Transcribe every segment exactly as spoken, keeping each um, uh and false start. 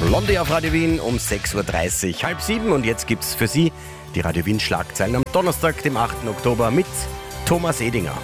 Blondie auf Radio Wien um sechs Uhr dreißig, halb sieben. Und jetzt gibt's für Sie die Radio Wien Schlagzeilen am Donnerstag, dem achten Oktober mit Thomas Edinger.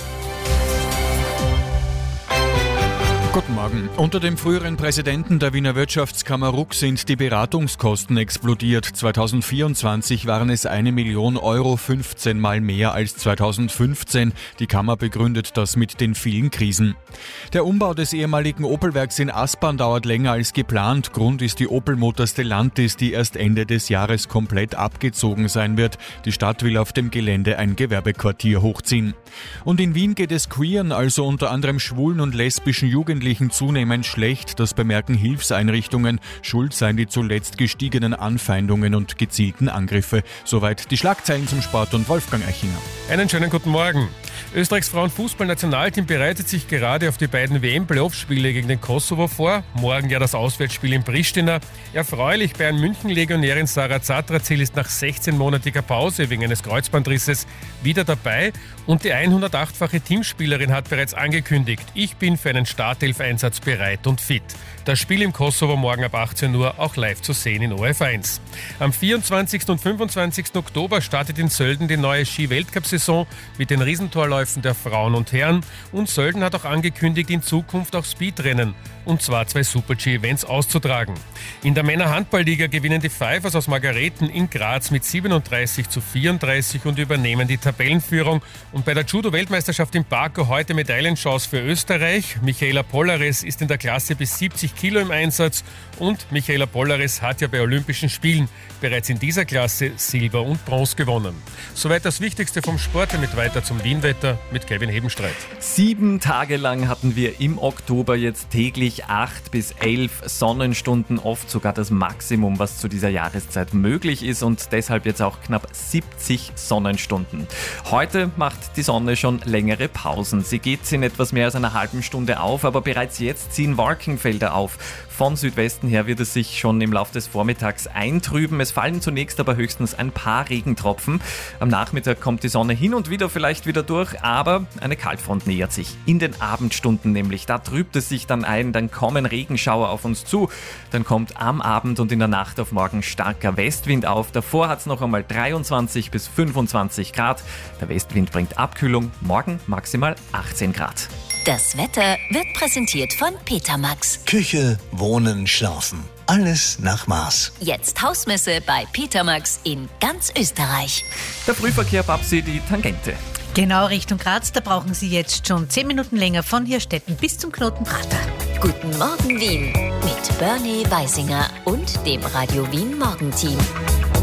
Guten Morgen. Unter dem früheren Präsidenten der Wiener Wirtschaftskammer Ruck sind die Beratungskosten explodiert. zweitausendvierundzwanzig waren es eine Million Euro, fünfzehn Mal mehr als zweitausendfünfzehn. Die Kammer begründet das mit den vielen Krisen. Der Umbau des ehemaligen Opel-Werks in Aspern dauert länger als geplant. Grund ist die Opel-Mutter Stellantis, die erst Ende des Jahres komplett abgezogen sein wird. Die Stadt will auf dem Gelände ein Gewerbequartier hochziehen. Und in Wien geht es Queeren, also unter anderem schwulen und lesbischen Jugendlichen, zunehmend schlecht. Das bemerken Hilfseinrichtungen. Schuld seien die zuletzt gestiegenen Anfeindungen und gezielten Angriffe. Soweit die Schlagzeilen zum Sport und Wolfgang Eichinger. Einen schönen guten Morgen. Österreichs Frauenfußballnationalteam bereitet sich gerade auf die beiden W M-Playoff-Spiele gegen den Kosovo vor. Morgen ja das Auswärtsspiel in Pristina. Erfreulich, Bayern-München-Legionärin Sarah Zatrazil ist nach sechzehnmonatiger Pause wegen eines Kreuzbandrisses wieder dabei. Und die hundertachtfache Teamspielerin hat bereits angekündigt, ich bin für einen Startelf-Einsatz bereit und fit. Das Spiel im Kosovo morgen ab achtzehn Uhr auch live zu sehen in O F eins. Am vierundzwanzigsten und fünfundzwanzigsten Oktober startet in Sölden die neue Ski-Weltcup-Saison mit den Riesentorläufen der Frauen und Herren. Und Sölden hat auch angekündigt, in Zukunft auch Speedrennen, und zwar zwei Super-G-Events auszutragen. In der Männer-Handball-Liga gewinnen die Pfeifers aus Margareten in Graz mit siebenunddreißig zu vierunddreißig und übernehmen die Tabellenführung. Und bei der Judo-Weltmeisterschaft in Baku heute Medaillenchance für Österreich. Michaela Pollares ist in der Klasse bis siebzig Kilo im Einsatz und Michaela Pollares hat ja bei Olympischen Spielen bereits in dieser Klasse Silber und Bronze gewonnen. Soweit das Wichtigste vom Sport, damit weiter zum Wienwetter mit Kevin Hebenstreit. Sieben Tage lang hatten wir im Oktober jetzt täglich acht bis elf Sonnenstunden, oft sogar das Maximum, was zu dieser Jahreszeit möglich ist, und deshalb jetzt auch knapp siebzig Sonnenstunden. Heute macht die Sonne schon längere Pausen. Sie geht in etwas mehr als einer halben Stunde auf, aber bereits jetzt ziehen Wolkenfelder auf. Von Südwesten her wird es sich schon im Laufe des Vormittags eintrüben. Es fallen zunächst aber höchstens ein paar Regentropfen. Am Nachmittag kommt die Sonne hin und wieder vielleicht wieder durch, aber eine Kaltfront nähert sich. In den Abendstunden nämlich, da trübt es sich dann ein, dann kommen Regenschauer auf uns zu. Dann kommt am Abend und in der Nacht auf morgen starker Westwind auf. Davor hat es noch einmal dreiundzwanzig bis fünfundzwanzig Grad. Der Westwind bringt Abkühlung, morgen maximal achtzehn Grad. Das Wetter wird präsentiert von Petermax. Küche, Wohnen, Schlafen. Alles nach Maß. Jetzt Hausmesse bei Petermax in ganz Österreich. Der Frühverkehr, Babsi, die Tangente. Genau, Richtung Graz, da brauchen Sie jetzt schon zehn Minuten länger von Hirstetten bis zum Knoten Prater. Guten Morgen Wien mit Bernie Weisinger und dem Radio Wien Morgenteam.